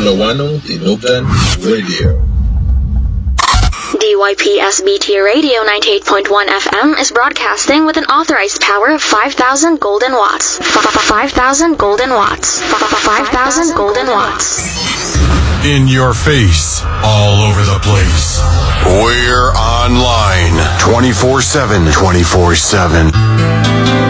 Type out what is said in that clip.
Ilocano Tinugan Radio. DYPSBT Radio 98.1 FM is broadcasting with an authorized power of 5,000 golden watts. 5,000 golden watts. 5,000 golden watts. In your face, all over the place. We're online 24/7.